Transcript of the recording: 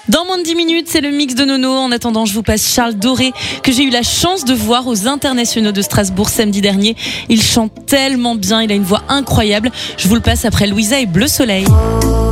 Dans moins de 10 minutes, c'est le mix de Nono. En attendant, je vous passe Charles Doré, que j'ai eu la chance de voir aux Internationaux de Strasbourg samedi dernier. Il chante tellement bien, il a une voix incroyable. Je vous le passe après Louisa et Bleu Soleil.